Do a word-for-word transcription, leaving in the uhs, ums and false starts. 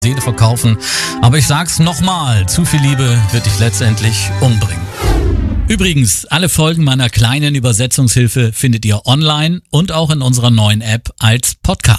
Seele verkaufen. Aber ich sag's nochmal, zu viel Liebe wird dich letztendlich umbringen. Übrigens, alle Folgen meiner kleinen Übersetzungshilfe findet ihr online und auch in unserer neuen App als Podcast.